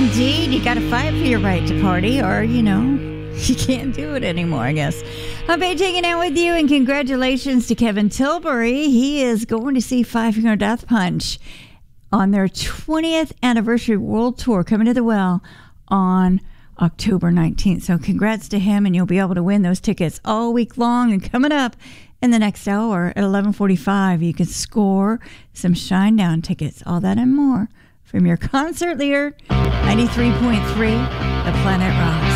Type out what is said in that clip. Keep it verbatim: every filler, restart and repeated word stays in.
indeed. You got to fight for your right to party, or, you know, you can't do it anymore, I guess. I'm Paige hanging out with you, and congratulations to Kevin Tilbury. He is going to see Five Finger Death Punch on their twentieth anniversary world tour, coming to the Well on October nineteenth. So congrats to him, and you'll be able to win those tickets all week long. And coming up in the next hour at eleven forty-five, you can score some Shinedown tickets. All that and more from your concert leader, ninety-three point three, The Planet Rock.